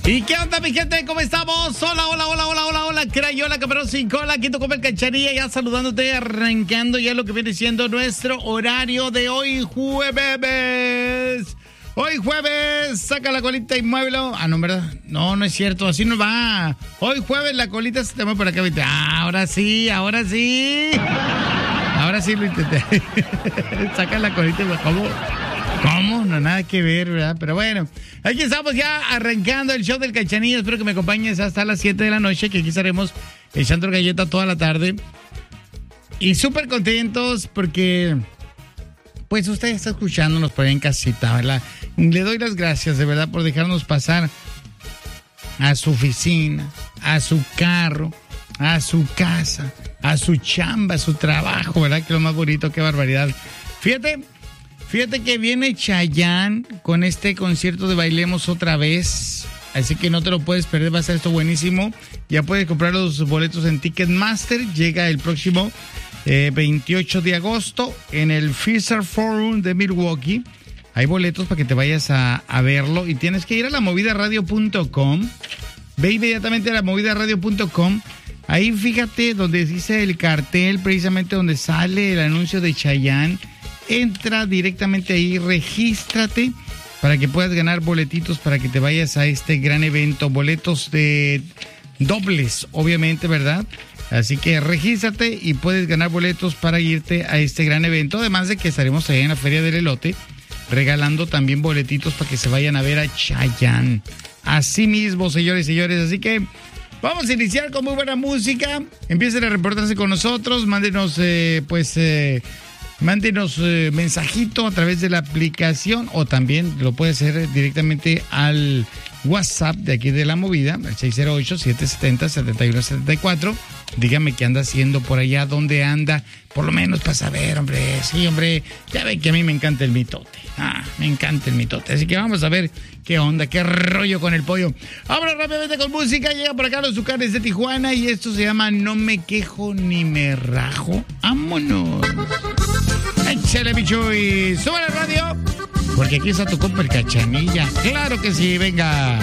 ¿Y qué onda, mi gente? ¿Cómo estamos? Hola, Crayola, Camarón sin cola, aquí tu compa el Cachanilla, ya saludándote, arrancando ya lo que viene siendo nuestro horario de hoy jueves. Hoy jueves, saca la colita y muévelo. Ah, no, ¿verdad? No, no es cierto, así no va. Hoy jueves la colita se te mueve por acá, ¿viste? Ah, ahora sí. Ahora sí lo intenté. Saca la colita y ¿cómo? No, nada que ver, ¿verdad? Pero bueno, aquí estamos ya arrancando el show del Cachanilla. Espero que me acompañes hasta las 7 de la noche, que aquí estaremos echando galleta toda la tarde. Y súper contentos porque, pues, usted está escuchándonos por ahí en casita, ¿verdad? Le doy las gracias, de verdad, por dejarnos pasar a su oficina, a su carro, a su casa, a su chamba, a su trabajo, ¿verdad? Que es lo más bonito, qué barbaridad. Fíjate que viene Chayanne con este concierto de Bailemos Otra Vez. Así que no te lo puedes perder, va a ser esto buenísimo. Ya puedes comprar los boletos en Ticketmaster. Llega el próximo 28 de agosto en el Fisher Forum de Milwaukee. Hay boletos para que te vayas a verlo. Y tienes que ir a lamovidaradio.com. Ve inmediatamente a lamovidaradio.com. Ahí fíjate donde dice el cartel, precisamente donde sale el anuncio de Chayanne. Entra directamente ahí, regístrate para que puedas ganar boletitos para que te vayas a este gran evento. Boletos de dobles, obviamente, ¿verdad? Así que regístrate y puedes ganar boletos para irte a este gran evento. Además de que estaremos ahí en la Feria del Elote regalando también boletitos para que se vayan a ver a Chayanne. Así mismo, señores y señores. Así que vamos a iniciar con muy buena música. Empiecen a reportarse con nosotros. Mándenos, Mándenos mensajito a través de la aplicación o también lo puede hacer directamente al WhatsApp de aquí de La Movida, el 608-770-7174. Dígame qué anda haciendo por allá, dónde anda, por lo menos para saber, hombre. Sí, hombre, ya ven que a mí me encanta el mitote. Me encanta el mitote. Así que vamos a ver qué onda, qué rollo con el pollo. Ahora rápidamente con música, llega por acá los Zucares de Tijuana y esto se llama No me quejo ni me rajo. ¡Vámonos! Échale, bicho, y sube la radio, porque aquí está tu compa el Cachanilla. Claro que sí, venga.